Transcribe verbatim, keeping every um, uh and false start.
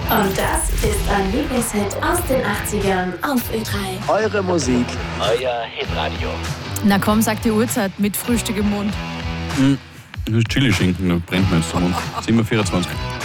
Und das ist ein Lieblingshit aus den achtzigern auf Ö drei. Eure Musik, euer Hitradio. Na komm, sag die Uhrzeit mit Frühstück im Mund. Hm, das ist Chili-Schinken, da brennt mir jetzt der Mund. sieben Uhr vierundzwanzig.